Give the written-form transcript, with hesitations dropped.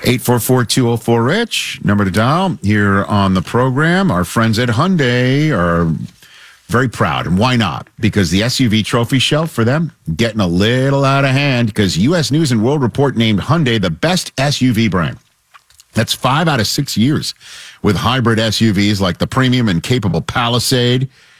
844-204-RICH, number to dial here on the program. Our friends at Hyundai are very proud. And why not? Because the SUV trophy shelf for them getting a little out of hand because U.S. News and World Report named Hyundai the best SUV brand. That's 5 out of 6 years with hybrid SUVs like the premium and capable Palisade,